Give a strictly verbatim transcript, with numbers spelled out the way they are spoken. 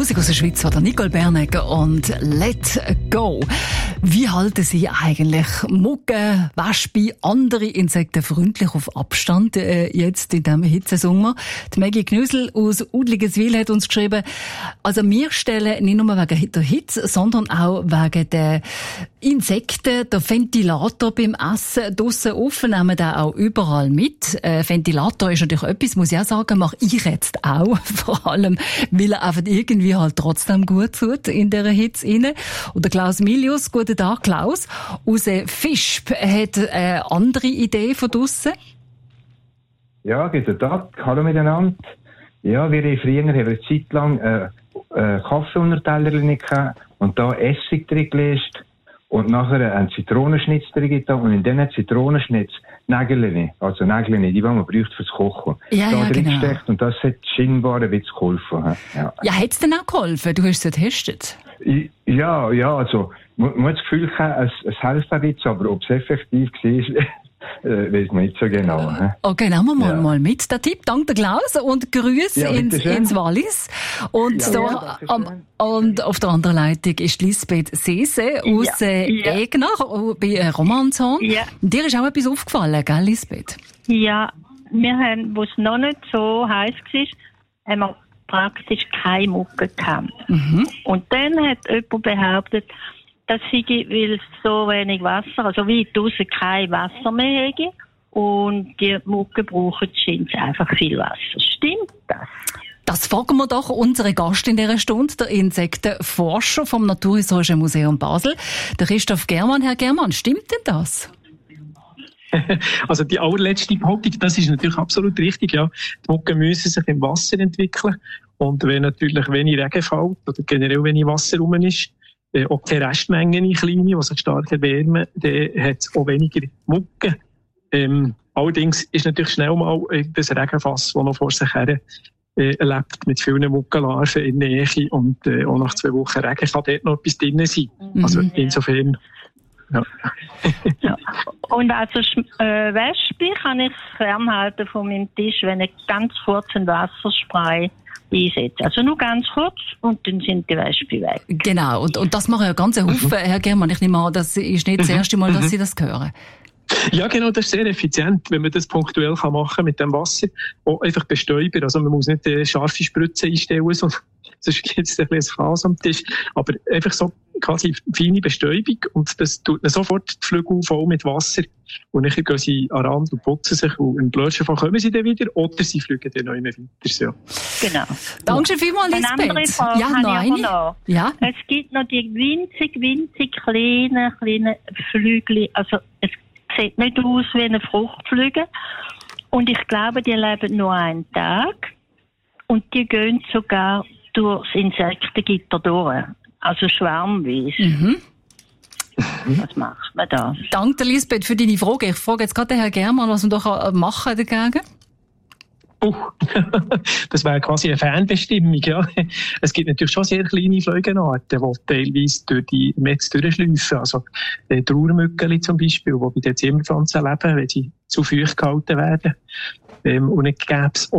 Musik aus der Schweiz oder Nicole Bernegger und Let Go. Wie halten Sie eigentlich Muggen, Wespen, andere Insekten freundlich auf Abstand äh, jetzt in diesem Hitzesommer? Die Maggie Knüssel aus Udligeswil hat uns geschrieben, also wir stellen nicht nur wegen der Hitze, sondern auch wegen der Insekten, der Ventilator beim Essen draussen offen, nehmen den auch überall mit. Äh, Ventilator ist natürlich etwas, muss ich auch sagen, mache ich jetzt auch. Vor allem, weil er einfach irgendwie halt trotzdem gut tut in dieser Hitze rein. Und der Klaus Milius, guten Tag Klaus, aus Fischb, hat eine andere Idee von draussen. Ja, guten Tag, hallo miteinander. Ja, wir haben früher eine Zeit lang äh, äh, Kaffee unter Tellerchen gehabt und da Essig drin gelegt. Und nachher einen Zitronenschnitz drin getan und in diesen Zitronenschnitz Nägel, also Nägel, die man braucht fürs Kochen. Ja, da ja, drin genau. gesteckt und das hat scheinbar ein bisschen geholfen. Ja, ja hat es denn auch geholfen? Du hast es getestet? Ja, ja, also man, man hat das Gefühl, es, es hilft ein bisschen, aber ob es effektiv war, äh, weiß man nicht so genau. He? Okay, nehmen wir mal, ja. mal mit. Der Tipp, danke Klaus und Grüße ja, ins, ins Wallis. Und, ja, da, ja, am, und auf der anderen Leitung ist Lisbeth Sese aus ja, äh, ja. Egnach bei äh, Romanzon. Ja. Dir ist auch etwas aufgefallen, gell, Lisbeth? Ja, wir haben, wo es noch nicht so heiß war, haben wir praktisch keine Mucke gehabt. Mhm. Und dann hat jemand behauptet, dass sie, weil es so wenig Wasser, also weit draussen kein Wasser mehr hätte und die Mucke brauchen scheint einfach viel Wasser. Stimmt das? Das fragen wir doch unseren Gast in dieser Stunde, der Insektenforscher vom Naturhistorischen Museum Basel, der Christoph Germann. Herr Germann, stimmt denn das? Also die allerletzte Behauptung, das ist natürlich absolut richtig, ja. Die Mucken müssen sich im Wasser entwickeln und wenn natürlich wenig Regen fällt oder generell wenig Wasser rum ist, äh, auch keine Restmengen in kleine, die sich stark erwärmen, dann hat es auch weniger Mucken. Ähm, allerdings ist natürlich schnell mal das Regenfass, das noch vor sich her äh, lebt, mit vielen Muckenlarven in der Nähe und äh, auch nach zwei Wochen Regen kann dort noch etwas drin sein. Mhm. Also insofern... Ja. Ja. Und also äh, Wespe kann ich fernhalten von meinem Tisch, wenn ich ganz kurz ein Wasserspray einsetze. Also nur ganz kurz und dann sind die Wespe weg. Genau, und, und das machen ja ganz Haufen, mhm. Herr Germann. Ich nehme an, das ist nicht das erste Mal, dass Sie das hören. Ja, genau, das ist sehr effizient, wenn man das punktuell kann machen mit dem Wasser. Auch einfach bestäuben. Also man muss nicht äh, scharfe Spritzen einstellen, sondern sonst gibt es ein bisschen Chaos am Tisch. Aber einfach so quasi feine Bestäubung und das tut dann sofort die Flügel voll mit Wasser. Und dann gehen sie an den Rand und putzen sich und im blödsten Fall kommen sie dann wieder oder sie fliegen dann noch immer weiter. So. Genau. Danke vielmals, Lisbeth. Eine andere Frage ja, habe noch ich eine. noch. Ja. Es gibt noch die winzig, winzig kleinen, kleinen Flügel. Also es sieht nicht aus wie eine Fruchtfliege. Und ich glaube, die leben nur einen Tag. Und die gehen sogar durchs Insektengitter durch. Also schwarmweise. Mhm. Was macht man da? Danke, Lisbeth, für deine Frage. Ich frage jetzt gerade den Herrn Germann, was man da machen dagegen. Oh, das wäre quasi eine Fernbestimmung, ja. Es gibt natürlich schon sehr kleine Fliegenarten, die teilweise durch die Netze durchschleifen. Also, die Trauermückeli zum Beispiel, die bei den Zimmerpflanzen leben, wenn sie zu feucht gehalten werden. Ähm, und dann gäbe es